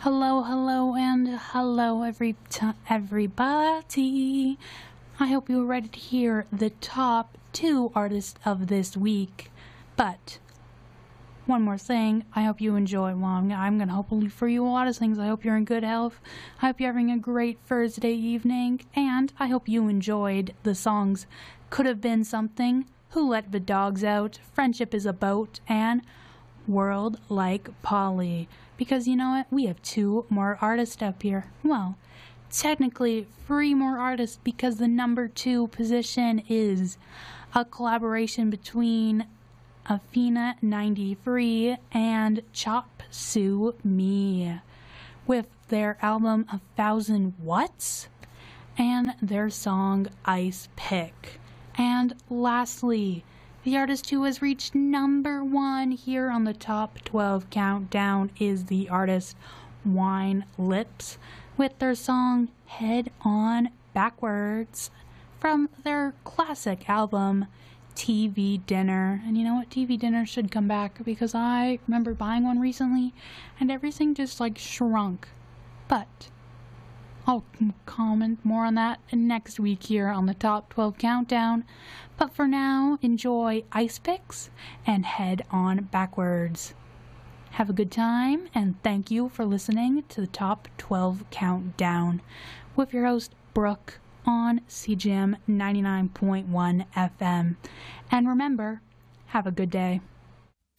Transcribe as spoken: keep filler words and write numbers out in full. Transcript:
Hello, hello, and hello, every t- everybody. I hope you are ready to hear the top two artists of this week. But one more thing, I hope you enjoy. Well, I'm, I'm going to hopefully for you a lot of things. I hope you're in good health. I hope you're having a great Thursday evening. And I hope you enjoyed the songs Could Have Been Something, Who Let the Dogs Out, Friendship is a Boat, and World Like Polly. Because you know what? We have two more artists up here. Well, technically three more artists because the number two position is a collaboration between Athena ninety-three and Chop Sue Me with their album A Thousand What's and their song Ice Pick. And lastly, the artist who has reached number one here on the top twelve countdown is the artist Wine Lips with their song Head On Backwards from their classic album T V Dinner. And you know what? T V Dinner should come back because I remember buying one recently and everything just like shrunk. But I'll comment more on that next week here on the top twelve countdown. But for now, enjoy Ice Picks and Head On Backwards. Have a good time, and thank you for listening to the top twelve countdown with your host Brooke on C G M ninety-nine point one F M. And remember, have a good day.